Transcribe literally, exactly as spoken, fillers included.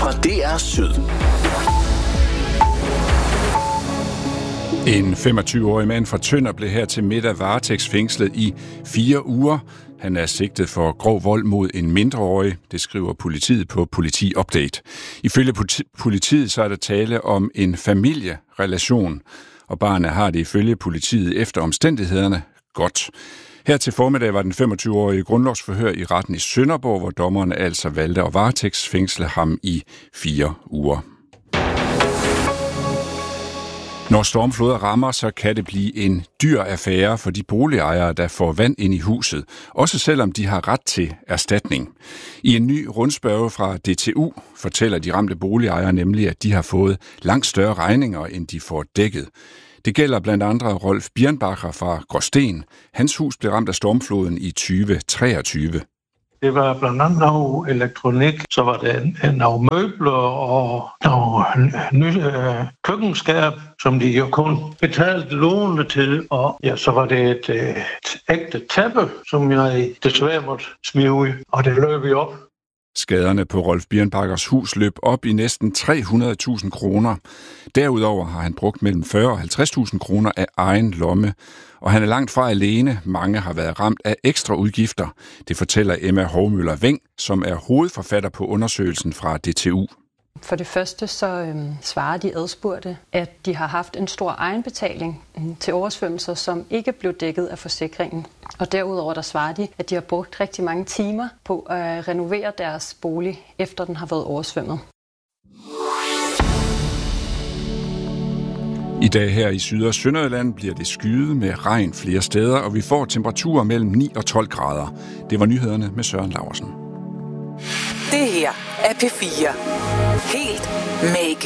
fra D R Syd. En femogtyve-årig mand fra Tønder blev her til middag varetægtsfængslet i fire uger. Han er sigtet for grov vold mod en mindreårig, det skriver politiet på Politi Update. Ifølge politiet så er der tale om en familierelation, og barnet har det ifølge politiet efter omstændighederne godt. Her til formiddag var den femogtyve-årige grundlovsforhør i retten i Sønderborg, hvor dommerne altså valgte at varetægtsfængsle ham i fire uger. Når stormfloder rammer, så kan det blive en dyr affære for de boligejere, der får vand ind i huset, også selvom de har ret til erstatning. I en ny rundspørge fra D T U fortæller de ramte boligejere nemlig, at de har fået langt større regninger, end de får dækket. Det gælder blandt andre Rolf Birnbacher fra Gråsten. Hans hus blev ramt af stormfloden i tyve treogtyve. Det var blandt andet noget elektronik, så var det nogle møbler og nogle nye øh, køkkenskab, som de jo kun betalte låne til. Og ja, så var det et, et ægte tæppe, som jeg desværre måtte smide ud, og det løb vi op. Skaderne på Rolf Birnbachers hus løb op i næsten tre hundrede tusind kroner. Derudover har han brugt mellem fyrre og halvtreds tusind kroner af egen lomme. Og han er langt fra alene. Mange har været ramt af ekstra udgifter. Det fortæller Emma Hovmøller Weng, som er hovedforfatter på undersøgelsen fra D T U. For det første så øhm, svarer de adspurgte, at de har haft en stor egenbetaling øhm, til oversvømmelser, som ikke blev dækket af forsikringen. Og derudover der svarer de, at de har brugt rigtig mange timer på at renovere deres bolig, efter den har været oversvømmet. I dag her i Syd- og Sønderjylland bliver det skyet med regn flere steder, og vi får temperaturer mellem ni og tolv grader. Det var nyhederne med Søren Laursen. Det her er P fire. Helt mega.